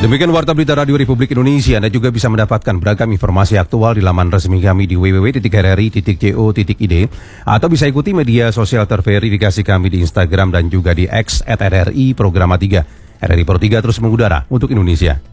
Demikian Warta Berita Radio Republik Indonesia. Anda juga bisa mendapatkan beragam informasi aktual di laman resmi kami di www.rri.co.id atau bisa ikuti media sosial terverifikasi kami di Instagram dan juga di X @RRI Programa 3. RRI Pro 3 terus mengudara untuk Indonesia.